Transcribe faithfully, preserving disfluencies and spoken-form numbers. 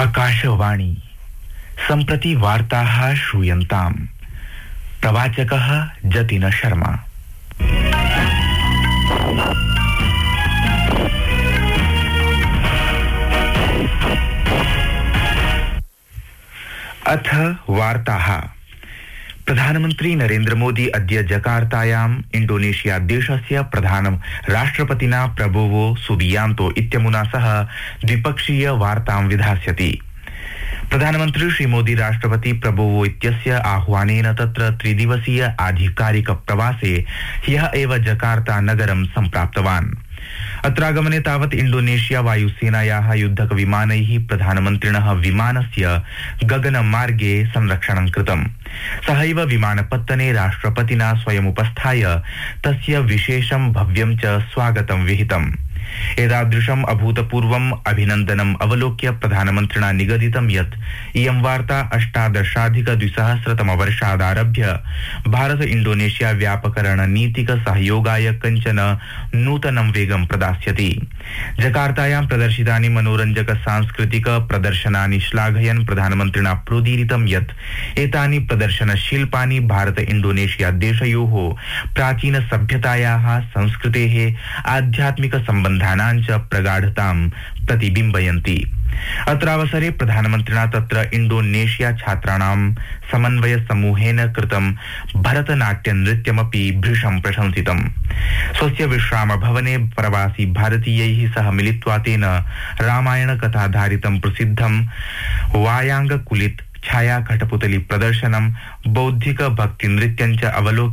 आकाशवाणी सम्प्रति वार्ताः श्रूयन्ताम्। प्रवाचकः जतिन शर्मा। अथ वार्ताः। प्रधानमन्त्री नरेन्द्र मोदी अद्य जकार्तायाम् इंडोनेशिया देशस्य प्रधानं राष्ट्रपतिना प्रबोवो सुबियांतो इत्यमुना सह द्विपक्षीय वार्तां विधास्यति। प्रधानमन्त्री श्री मोदी राष्ट्रपति प्रबोवो इत्यस्य आह्वानेन तत्र त्रिदिवसीय आधिकारिक प्रवासे ह्यः एव जकार्ता नगरं सम्प्राप्तवान्। अत्रागमने तावत् इंडोनेशिया वायुसेनायाः युद्धक विमानैः प्रधानमन्त्रिणः विमानस्य गगनमार्गे संरक्षणं कृतम्। सहैव विमानपत्तने राष्ट्रपतिना स्वयमुपस्थाय तस्य विशेषं भव्यं च स्वागतं विहितम्। एतादृशम् अभूतपूर्वम् अभिनन्दनम् अवलोक्य प्रधानमन्त्रिणा निगदितं यत् इयं वार्ता अष्टादशाधिक द्विसहस्रतमवर्षादारभ्य भारत इंडोनेशिया व्यापक रणनीतिक सहयोगाय कञ्चन नूतनं वेगं प्रदास्यति। जकार्तायां प्रदर्शितानि मनोरञ्जक सांस्कृतिक प्रदर्शनानि श्लाघयन् प्रधानमन्त्रिणा प्रोदीरितं यत् एतानि प्रदर्शनशिल्पानि भारत इंडोनेशिया देशयोः प्राचीन सभ्यतायाः संस्कृतेः आध्यात्मिक सम्बन्धानां च प्रगाढतां प्रतिबिम्बयन्ति। अत्रावसरे प्रधानमन्त्रिणा तत्र इंडोनेशिया छात्राणां समन्वय समूहेन कृतं भरतनाट्य नृत्यमपि भृशं प्रशंसितम्। स्वस्य विश्राम भवने प्रवासी भारतीयैः सह मिलित्वा तेन रामायण कथाधारितं प्रसिद्धं वायांग कुलित छाया कठपुतली प्रदर्शनं बौद्धिक भक्ति नृत्यं च अवलोक्य